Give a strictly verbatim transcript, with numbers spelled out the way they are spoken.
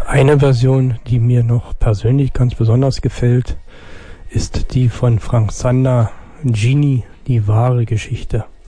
Eine Version, die mir noch persönlich ganz besonders gefällt, ist die von Frank Zander, Genie, die wahre Geschichte.